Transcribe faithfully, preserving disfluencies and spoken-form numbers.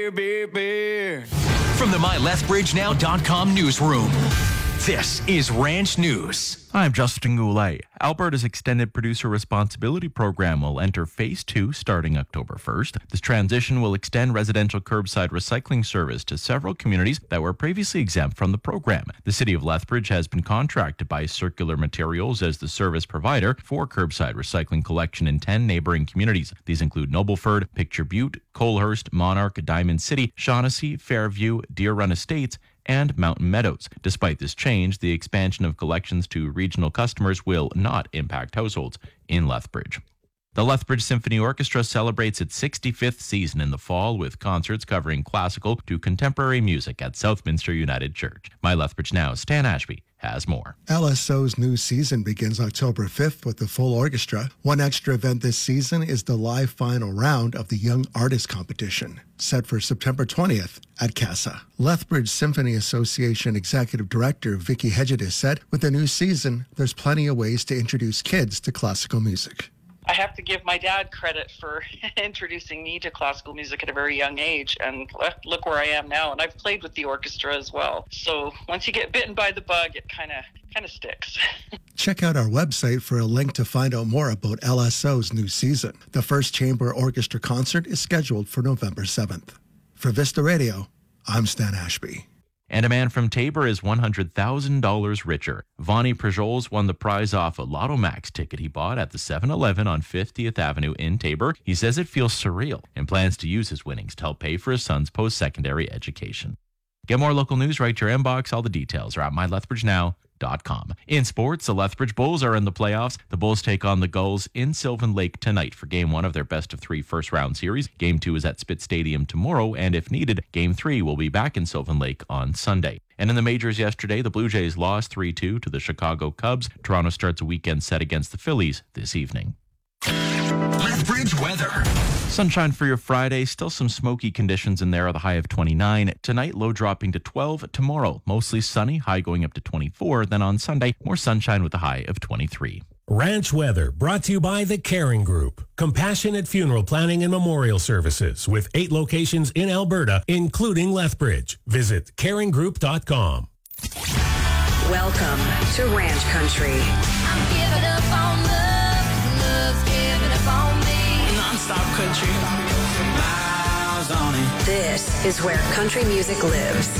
From the my lethbridge now dot com newsroom, this is Ranch News. I'm Justin Goulet. Alberta's Extended Producer Responsibility Program will enter Phase two starting October first. This transition will extend residential curbside recycling service to several communities that were previously exempt from the program. The City of Lethbridge has been contracted by Circular Materials as the service provider for curbside recycling collection in ten neighboring communities. These include Nobleford, Picture Butte, Colehurst, Monarch, Diamond City, Shaughnessy, Fairview, Deer Run Estates, and Mountain Meadows. Despite this change, the expansion of collections to regional customers will not impact households in Lethbridge. The Lethbridge Symphony Orchestra celebrates its sixty-fifth season in the fall with concerts covering classical to contemporary music at Southminster United Church. My Lethbridge Now, Stan Ashby, has more. L S O's new season begins October fifth with the full orchestra. One extra event this season is the live final round of the Young Artist Competition, set for September twentieth at CASA. Lethbridge Symphony Association Executive Director Vicky Hedgedis said, with the new season, there's plenty of ways to introduce kids to classical music. I have to give my dad credit for introducing me to classical music at a very young age, and look where I am now. And I've played with the orchestra as well. So once you get bitten by the bug, it kind of kind of sticks. Check out our website for a link to find out more about L S O's new season. The first chamber orchestra concert is scheduled for November seventh. For Vista Radio, I'm Stan Ashby. And a man from Tabor is one hundred thousand dollars richer. Vonnie Prejols won the prize off a Lotto Max ticket he bought at the seven eleven on fiftieth Avenue in Tabor. He says it feels surreal and plans to use his winnings to help pay for his son's post-secondary education. Get more local news right to your inbox. All the details are at my lethbridge now dot com. In sports, the Lethbridge Bulls are in the playoffs. The Bulls take on the Gulls in Sylvan Lake tonight for Game one of their best-of-three first-round series. Game two is at Spitz Stadium tomorrow, and if needed, Game three will be back in Sylvan Lake on Sunday. And in the majors yesterday, the Blue Jays lost three two to the Chicago Cubs. Toronto starts a weekend set against the Phillies this evening. Lethbridge weather. Sunshine for your Friday. Still some smoky conditions in there. The high of twenty-nine. Tonight, low dropping to twelve. Tomorrow, mostly sunny. High going up to twenty-four. Then on Sunday, more sunshine with a high of twenty-three. Ranch weather brought to you by the Caring Group. Compassionate funeral planning and memorial services with eight locations in Alberta, including Lethbridge. Visit caring group dot com. Welcome to Ranch Country. I'm giving up on love. Love's giving up on me. Non-stop country. Miles on it. This is where country music lives.